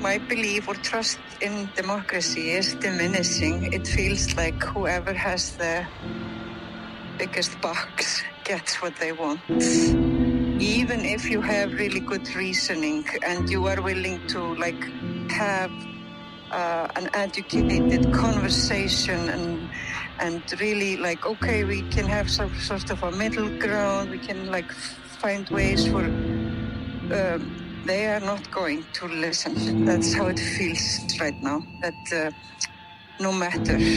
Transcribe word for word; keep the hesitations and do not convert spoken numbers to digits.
my belief or trust in democracy is diminishing. It feels like whoever has the biggest box gets what they want. Even if you have really good reasoning and you are willing to like have uh, an educated conversation and and really like, okay, we can have some sort of a middle ground, we can like find ways for, um, they are not going to listen. That's how it feels right now, that uh, no matter